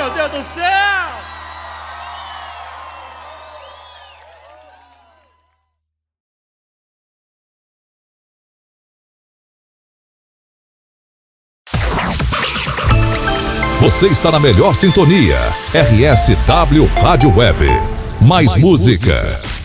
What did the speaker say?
meu Deus do céu! Você está na melhor sintonia. RSW Rádio Web. Mais música.